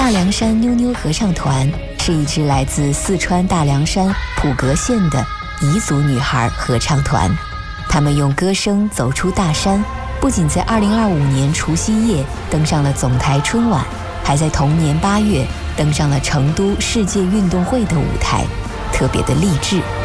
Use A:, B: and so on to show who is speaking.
A: 大凉山妞妞合唱团是一支来自四川大凉山普格县的彝族女孩合唱团，她们用歌声走出大山，不仅在2025年除夕夜登上了总台春晚，还在同年8月登上了成都世界运动会的舞台，特别的励志。